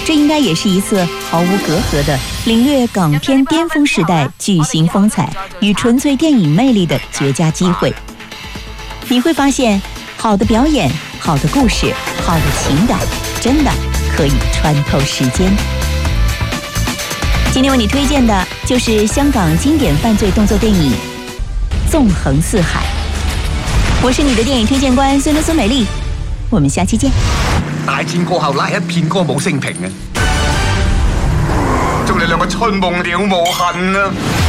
这应该也是一次毫无隔阂的领略港片巅峰时代巨星风采与纯粹电影魅力的绝佳机会。你会发现，好的表演、好的故事、好的情感，真的可以穿透时间。今天为你推荐的就是香港经典犯罪动作电影《纵横四海》。我是你的电影推荐官孙美麗，我們下期見。 大戰過後拉一片歌舞升平啊！祝你兩個春夢了無痕啊！